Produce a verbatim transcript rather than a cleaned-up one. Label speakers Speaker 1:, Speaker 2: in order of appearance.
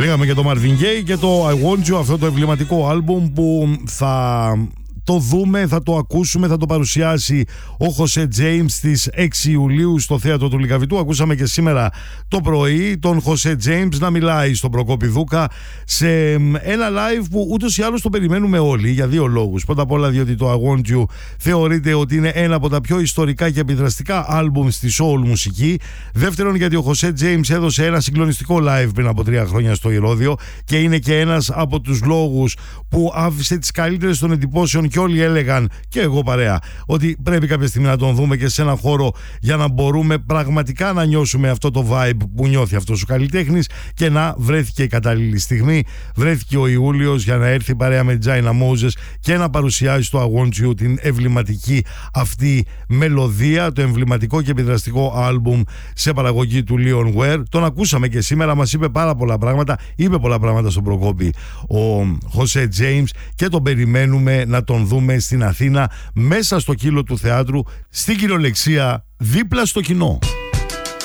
Speaker 1: Λέγαμε και το Marvin Gaye και το I Want You, αυτό το εμβληματικό άλμπουμ που θα το δούμε, θα το ακούσουμε, θα το παρουσιάσει ο Χωσέ James στις έξι Ιουλίου στο Θέατρο του Λυκαβητού. Ακούσαμε και σήμερα το πρωί τον Χωσέ James να μιλάει στον Προκόπη Δούκα σε ένα live που ούτως ή άλλως το περιμένουμε όλοι για δύο λόγους. Πρώτα απ' όλα διότι το I Want You θεωρείται ότι είναι ένα από τα πιο ιστορικά και επιδραστικά άλμπουμ στη soul μουσική. Δεύτερον, γιατί ο Χωσέ James έδωσε ένα συγκλονιστικό live πριν από τρία χρόνια στο Ηρώδειο και είναι και ένας από τους λόγους που άφησε τις καλύτερες των εντυπώσεων. Και όλοι έλεγαν, και εγώ παρέα, ότι πρέπει κάποια στιγμή να τον δούμε και σε έναν χώρο για να μπορούμε πραγματικά να νιώσουμε αυτό το vibe που νιώθει αυτός ο καλλιτέχνης. Και να βρέθηκε η κατάλληλη στιγμή. Βρέθηκε ο Ιούλιος για να έρθει παρέα με China Moses και να παρουσιάσει στο I Want You την εμβληματική αυτή μελωδία, το εμβληματικό και επιδραστικό άλμπουμ σε παραγωγή του Leon Ware. Τον ακούσαμε και σήμερα, μας είπε πάρα πολλά πράγματα. Είπε πολλά πράγματα στον Προκόπη ο Χωσέ James και τον περιμένουμε να τον δούμε στην Αθήνα, μέσα στο κύλο του θεάτρου, στην κυριολεξία δίπλα στο κοινό.